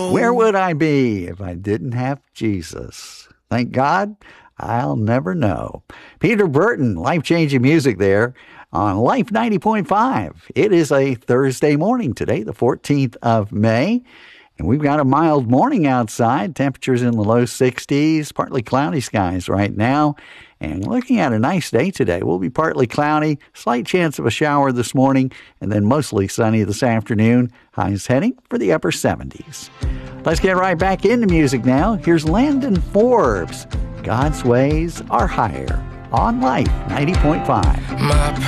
Where would I be if I didn't have Jesus? Thank God, I'll never know. Peter Burton, life-changing music there on Life 90.5. It is a Thursday morning today, the 14th of May. And we've got a mild morning outside. Temperatures in the low 60s, partly cloudy skies right now. And looking at a nice day today. We'll be partly cloudy, slight chance of a shower this morning, and then mostly sunny this afternoon. Highs heading for the upper 70s. Let's get right back into music now. Here's Landon Forbes. God's ways are higher on Life 90.5.